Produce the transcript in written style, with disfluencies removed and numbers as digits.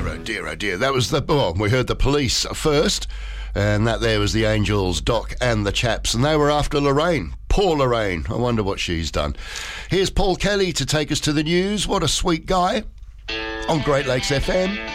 dear, oh dear, oh dear. That was we heard the Police first, and that there was the Angels, Doc and the Chaps, and they were after Lorraine. Poor Lorraine. I wonder what she's done. Here's Paul Kelly to take us to the news. What a sweet guy on Great Lakes FM.